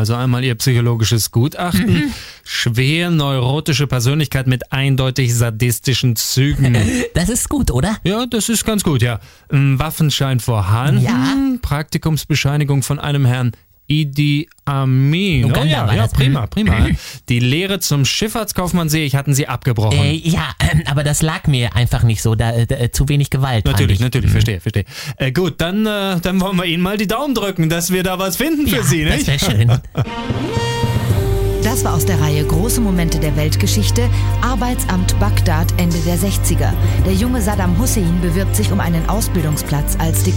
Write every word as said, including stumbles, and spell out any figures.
Also einmal ihr psychologisches Gutachten. Mhm. Schwer neurotische Persönlichkeit mit eindeutig sadistischen Zügen. Das ist gut, oder? Ja, das ist ganz gut, ja. Ein Waffenschein vorhanden. Ja. Praktikumsbescheinigung von einem Herrn Idi Amin. Uganda oh ja, war ja, das. prima, prima. Die Lehre zum Schifffahrtskaufmann sehe ich, hatten Sie abgebrochen. Äh, ja, äh, aber das lag mir einfach nicht so. Da, äh, zu wenig Gewalt. Natürlich, fand ich. natürlich, verstehe, verstehe. Äh, gut, dann, äh, dann wollen wir Ihnen mal die Daumen drücken, dass wir da was finden für Ja, Sie, das nicht? wäre schön. Das war aus der Reihe Große Momente der Weltgeschichte, Arbeitsamt Bagdad Ende der sechziger. Der junge Saddam Hussein bewirbt sich um einen Ausbildungsplatz als